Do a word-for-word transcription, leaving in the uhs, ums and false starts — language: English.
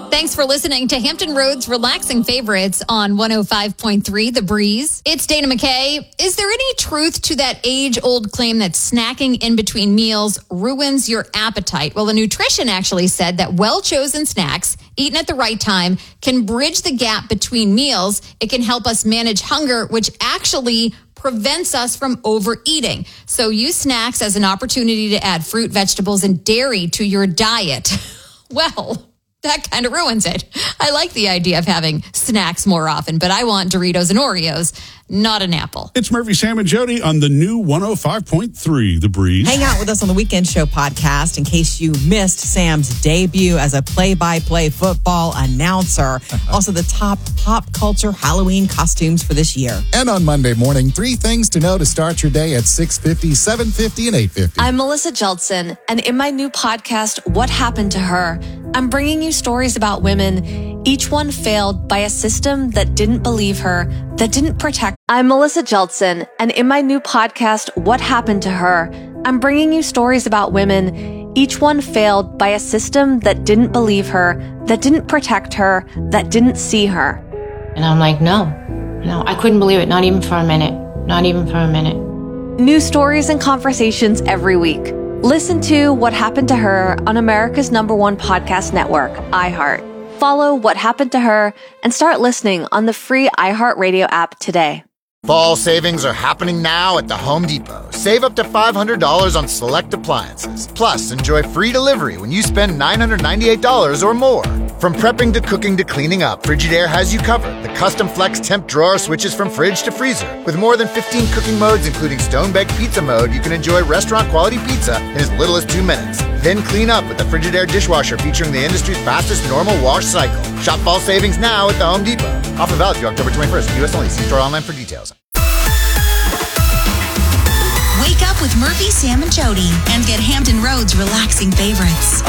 Thanks for listening to Hampton Roads Relaxing Favorites on one oh five point three The Breeze. It's Dana McKay. Is there any truth to that age-old claim that snacking in between meals ruins your appetite? Well, a nutrition actually said that well-chosen snacks, eaten at the right time, can bridge the gap between meals. It can help us manage hunger, which actually prevents us from overeating. So use snacks as an opportunity to add fruit, vegetables, and dairy to your diet. Well, that kind of ruins it. I like the idea of having snacks more often, but I want Doritos and Oreos, not an apple. It's Murphy, Sam, and Jody on the new one oh five point three The Breeze. Hang out with us on the Weekend Show podcast in case you missed Sam's debut as a play-by-play football announcer. Also, the top pop culture Halloween costumes for this year. And on Monday morning, three things to know to start your day at six fifty, seven fifty, and eight fifty. I'm Melissa Jeldson, and in my new podcast, What Happened to Her, I'm bringing you stories about women, each one failed by a system that didn't believe her, that didn't protect. I'm Melissa Jeldson, and in my new podcast, What Happened to Her, I'm bringing you stories about women, each one failed by a system that didn't believe her, that didn't protect her, that didn't see her. And I'm like, no, no, I couldn't believe it. Not even for a minute. Not even for a minute. New stories and conversations every week. Listen to What Happened to Her on America's number one podcast network, iHeart. Follow What Happened to Her and start listening on the free iHeartRadio app today. Fall savings are happening now at the Home Depot. Save up to five hundred dollars on select appliances. Plus, enjoy free delivery when you spend nine hundred ninety-eight dollars or more. From prepping to cooking to cleaning up, Frigidaire has you covered. The custom flex temp drawer switches from fridge to freezer. With more than fifteen cooking modes, including stone-baked pizza mode, you can enjoy restaurant-quality pizza in as little as two minutes. Then clean up with the Frigidaire dishwasher featuring the industry's fastest normal wash cycle. Shop fall savings now at the Home Depot. Offer valid through October twenty-first. U S only. See store online for details. Wake up with Murphy, Sam, and Jody and get Hampton Roads Relaxing Favorites